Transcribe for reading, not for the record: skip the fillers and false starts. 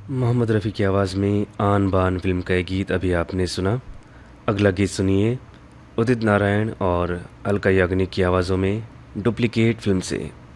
मोहम्मद रफ़ी की आवाज़ में आन बान फ़िल्म का ये गीत अभी आपने सुना। अगला गीत सुनिए उदित नारायण और अलका याग्निक की आवाज़ों में डुप्लीकेट फ़िल्म से।